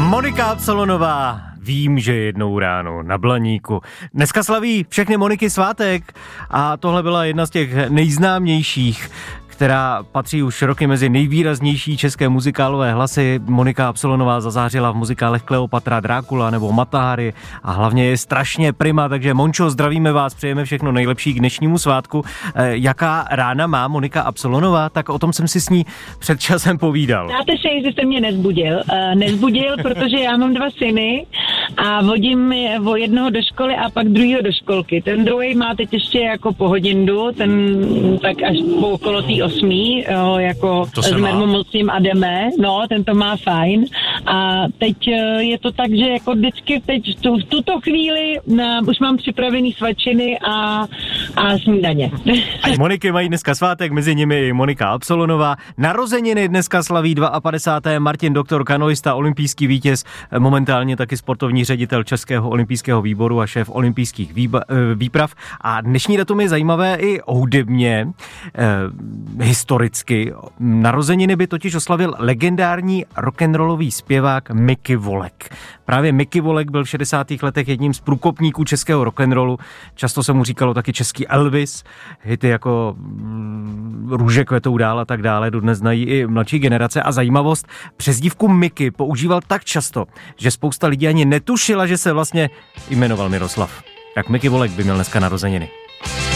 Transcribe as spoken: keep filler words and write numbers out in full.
Monika Absolonová, vím, že jednou ráno na Blaníku. Dneska slaví všechny Moniky svátek a tohle byla jedna z těch nejznámějších, která patří už roky mezi nejvýraznější české muzikálové hlasy. Monika Absolonová zazářila v muzikálech Kleopatra, Drákula nebo Mata Hari a hlavně je strašně prima, takže Mončo, zdravíme vás, přejeme všechno nejlepší k dnešnímu svátku. E, jaká rána má Monika Absolonová? Tak o tom jsem si s ní před časem povídal. Dáte se, že jste mě nezbudil. E, nezbudil, protože já mám dva syny a vodím je o jednoho do školy a pak druhýho do školky. Ten druhý má teď ještě jako po hodinu, ten tak až po okolo té osmí, jo, jako s mermomocím a jdeme, no, ten to má fajn. A teď je to tak, že jako vždycky teď tu, v tuto chvíli na, už mám připravený svačiny a, a snídaně. A Moniky mají dneska svátek, mezi nimi i Monika Absolonová. Narozeniny dneska slaví padesátého druhého Martin Doktor, kanoista, olympijský vítěz, momentálně taky sportovní ředitel Českého olympijského výboru a šéf olympijských výba, výprav. A dnešní datum je zajímavé i hudebně, eh, historicky. Narozeniny by totiž oslavil legendární rock'n'rollový zpěvák Mickey Volek. Právě Mickey Volek byl v šedesátých letech jedním z průkopníků českého rock'n'rollu. Často se mu říkalo taky český Elvis. Hity jako Růže kvetou dál a tak dále dodnes znají i mladší generace. A zajímavost, přezdívku Mickey používal tak často, že spousta lidí ani netušila, že se vlastně jmenoval Miroslav. Tak Mickey Volek by měl dneska narozeniny.